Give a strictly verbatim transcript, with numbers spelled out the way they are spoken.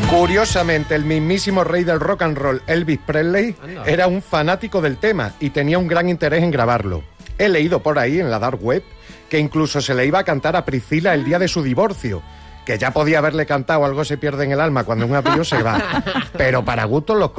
Curiosamente, el mismísimo rey del rock and roll, Elvis Presley, Anda. era un fanático del tema y tenía un gran interés en grabarlo. He leído por ahí, en la dark web, que incluso se le iba a cantar a Priscila el día de su divorcio, que ya podía haberle cantado Algo se pierde en el alma cuando un avión se va. Pero para gustos los